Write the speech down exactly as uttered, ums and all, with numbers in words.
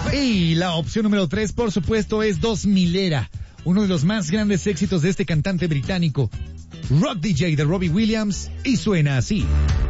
Y la opción número tres, por supuesto, es dos milera, uno de los más grandes éxitos de este cantante británico, Rock D J de Robbie Williams, y suena así.